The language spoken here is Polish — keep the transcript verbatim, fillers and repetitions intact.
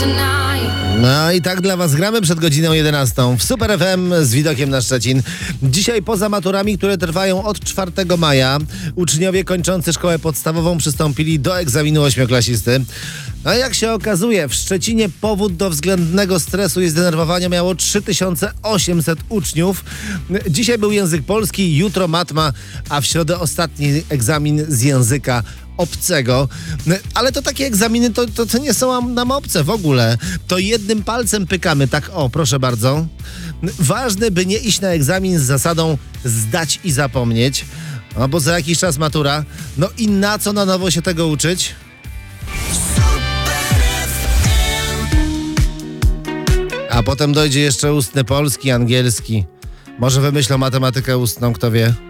No i tak dla was gramy przed godziną jedenastą w Super F M z widokiem na Szczecin. Dzisiaj poza maturami, które trwają od czwartego maja, uczniowie kończący szkołę podstawową przystąpili do egzaminu ośmioklasisty. A jak się okazuje, w Szczecinie powód do względnego stresu i zdenerwowania miało trzy tysiące osiemset uczniów. Dzisiaj był język polski, jutro matma, a w środę ostatni egzamin z języka obcego. Ale to takie egzaminy to, to, to nie są nam obce w ogóle. To jednym palcem pykamy, tak o, proszę bardzo. Ważne, by nie iść na egzamin z zasadą zdać i zapomnieć, no bo za jakiś czas matura. No i na co na nowo się tego uczyć? A potem dojdzie jeszcze ustny polski, angielski. Może wymyślą matematykę ustną, kto wie.